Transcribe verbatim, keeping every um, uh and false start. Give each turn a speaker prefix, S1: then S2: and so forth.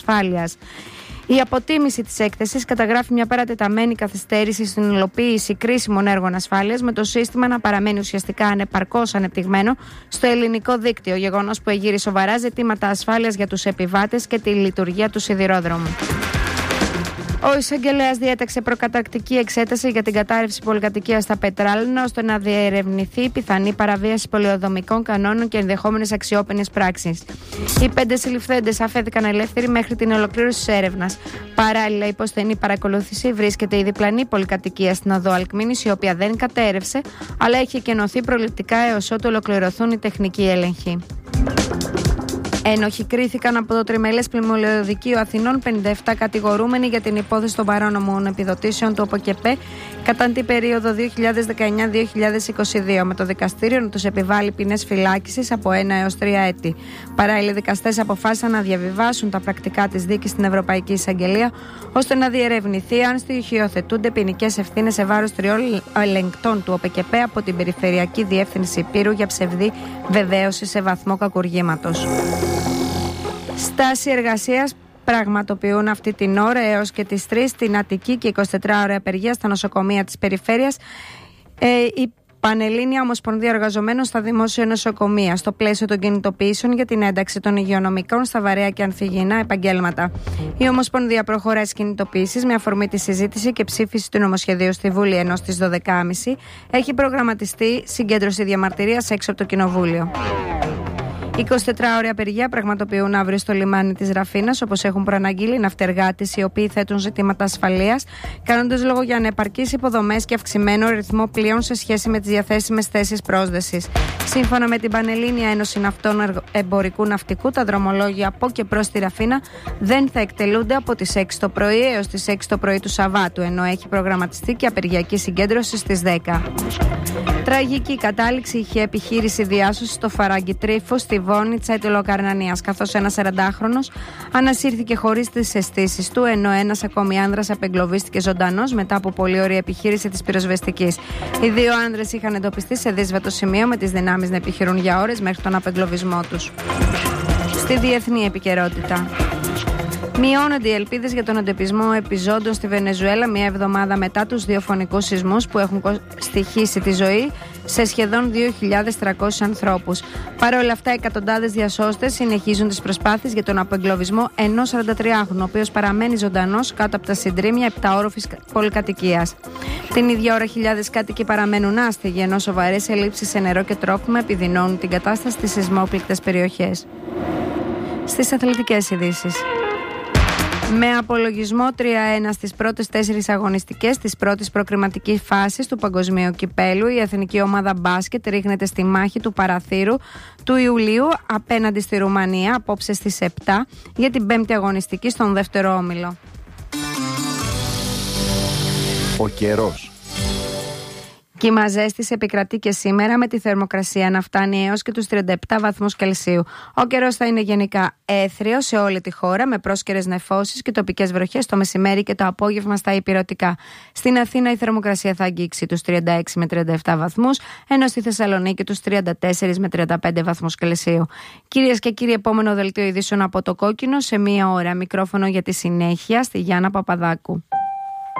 S1: ασφάλειας. Η αποτίμηση της έκθεσης καταγράφει μια παρατεταμένη καθυστέρηση στην υλοποίηση κρίσιμων έργων ασφάλειας, με το σύστημα να παραμένει ουσιαστικά ανεπαρκώς ανεπτυγμένο στο ελληνικό δίκτυο, γεγονός που εγείρει σοβαρά ζητήματα ασφάλειας για τους επιβάτες και τη λειτουργία του σιδηρόδρομου. Ο εισαγγελέας διέταξε προκαταρκτική εξέταση για την κατάρρευση πολυκατοικίας στα Πετράλαινα, ώστε να διερευνηθεί η πιθανή παραβίαση πολεοδομικών κανόνων και ενδεχόμενες αξιόπινες πράξεις. Οι πέντε συλληφθέντες αφέθηκαν ελεύθεροι μέχρι την ολοκλήρωση της έρευνας. Παράλληλα, υπό στενή παρακολούθηση βρίσκεται η διπλανή πολυκατοικία στην οδό Αλκμήνης, η οποία δεν κατέρευσε, αλλά έχει κενωθεί προληπτικά έως ότου ολοκληρωθούν οι τεχνικοί έλεγχοι. Ένοχοι κρίθηκαν από το Τριμελές Πλημμυλοδικείο Αθηνών πενήντα επτά κατηγορούμενοι για την υπόθεση των παράνομων επιδοτήσεων του ΟΠΕΚΕΠΕ κατά την περίοδο δύο χιλιάδες δεκαεννιά με δύο χιλιάδες είκοσι δύο, με το δικαστήριο να τους επιβάλλει ποινές φυλάκισης από ένα έως τρία έτη. Παράλληλα, οι δικαστές αποφάσισαν να διαβιβάσουν τα πρακτικά της δίκης στην Ευρωπαϊκή Εισαγγελία, ώστε να διερευνηθεί αν στοιχειοθετούνται ποινικές ευθύνες σε βάρος τριών ελεγκτών του ΟΠΕΚΕΠΕ από την Περιφερειακή Διεύθυνση Υπήρου για ψευδή βεβαίωση σε βαθμό κακουργήματος. Στάση εργασίας πραγματοποιούν αυτή την ώρα έως και τις τρεις στην Αττική και εικοσιτετράωρη απεργία στα νοσοκομεία της περιφέρειας ε, η Πανελλήνια Ομοσπονδία Εργαζομένων στα Δημόσια Νοσοκομεία, στο πλαίσιο των κινητοποιήσεων για την ένταξη των υγειονομικών στα βαρέα και ανθυγιεινά επαγγέλματα. Η Ομοσπονδία προχωράει στις κινητοποιήσεις με αφορμή τη συζήτηση και ψήφιση του νομοσχεδίου στη Βουλή, ενώ στις δώδεκα και τριάντα έχει προγραμματιστεί συγκέντρωση διαμαρτυρίας έξω από το Κοινοβούλιο. εικοσιτετράωρη απεργία πραγματοποιούν αύριο στο λιμάνι της Ραφίνας, όπως έχουν προαναγγείλει ναυτεργάτες οι οποίοι θέτουν ζητήματα ασφαλείας, κάνοντας λόγο για ανεπαρκείς υποδομές και αυξημένο ρυθμό πλοίων σε σχέση με τις διαθέσιμες θέσεις πρόσδεσης. Σύμφωνα με την Πανελλήνια Ένωση Ναυτών Εμπορικού Ναυτικού, τα δρομολόγια από και προς τη Ραφίνα δεν θα εκτελούνται από τις έξι το πρωί έως τις έξι το πρωί του Σαββάτου, ενώ έχει προγραμματιστεί και απεργιακή συγκέντρωση στις δέκα. Τραγική κατάληξη είχε επιχείρηση διάσωσης στο Φαράγγι Τρίφο στη Βόνιτσα Αιτωλοκαρνανίας, καθώς ένας σαραντάχρονος ανασύρθηκε χωρίς τις αισθήσεις του, ενώ ένας ακόμη άνδρας απεγκλωβίστηκε ζωντανός μετά από πολύ ωραία επιχείρηση της πυροσβεστικής. Οι δύο άνδρες είχαν εντοπιστεί σε δύσβατο σημείο με τις δυνάμεις να επιχειρούν για ώρες μέχρι τον απεγκλωβισμό τους. Στη διεθνή επικαιρότητα. Μειώνονται οι ελπίδες για τον εντοπισμό επιζώντων στη Βενεζουέλα μία εβδομάδα μετά τους δύο φωνικούς σεισμούς που έχουν στοιχήσει τη ζωή σε σχεδόν δύο χιλιάδες τριακόσιους ανθρώπους. Παρ' όλα αυτά, εκατοντάδες διασώστες συνεχίζουν τις προσπάθειες για τον απεγκλωβισμό ενός σαραντατριάχρονου, ο οποίος παραμένει ζωντανός κάτω από τα συντρίμμια επταόροφης πολυκατοικίας. Την ίδια ώρα, χιλιάδες κάτοικοι παραμένουν άστεγοι, ενώ σοβαρές ελλείψεις σε νερό και τρόφιμα επιδεινώνουν την κατάσταση στις σεισμόπληκτες περιοχές. Στις αθλητικές ειδήσεις. Με απολογισμό τρία ένα στις πρώτες τέσσερις αγωνιστικές της πρώτης προκριματικής φάσης του Παγκοσμίου Κυπέλου, η εθνική ομάδα μπάσκετ ρίχνεται στη μάχη του παραθύρου του Ιουλίου απέναντι στη Ρουμανία απόψε στις επτά για την πέμπτη αγωνιστική στον δεύτερο όμιλο.
S2: Ο καιρός.
S1: Κύμα ζέστης επικρατεί και σήμερα, με τη θερμοκρασία να φτάνει έως και τους τριάντα επτά βαθμούς Κελσίου. Ο καιρός θα είναι γενικά έθριος σε όλη τη χώρα, με πρόσκαιρες νεφώσεις και τοπικές βροχές το μεσημέρι και το απόγευμα στα ηπειρωτικά. Στην Αθήνα η θερμοκρασία θα αγγίξει τους τριάντα έξι με τριάντα επτά βαθμούς, ενώ στη Θεσσαλονίκη τους τριάντα τέσσερα με τριάντα πέντε βαθμούς Κελσίου. Κυρίες και κύριοι, επόμενο δελτίο ειδήσεων από το Κόκκινο σε μία ώρα. Μικρόφωνο για τη συνέχεια στη Γιάννα Παπαδάκου.